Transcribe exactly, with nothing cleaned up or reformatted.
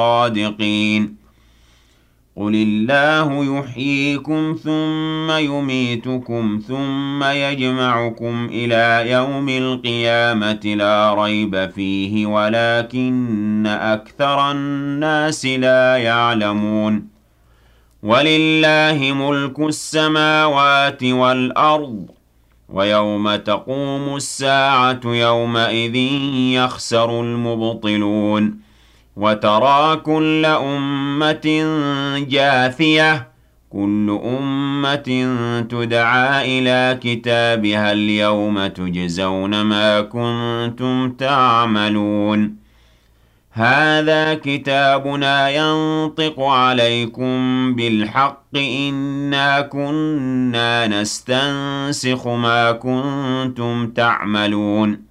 الصادقين قل الله يحييكم ثم يميتكم ثم يجمعكم إلى يوم القيامة لا ريب فيه ولكن أكثر الناس لا يعلمون ولله ملك السماوات والأرض ويوم تقوم الساعة يومئذ يخسر المبطلون وترى كل أمة جاثية كل أمة تدعى إلى كتابها اليوم تجزون ما كنتم تعملون هذا كتابنا ينطق عليكم بالحق إنا كنا نستنسخ ما كنتم تعملون